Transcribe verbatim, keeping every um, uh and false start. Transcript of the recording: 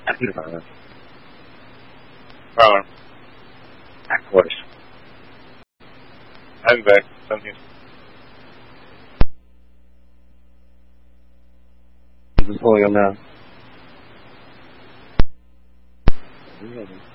Power. Of course. I'm back. Something. I'm just pulling them now.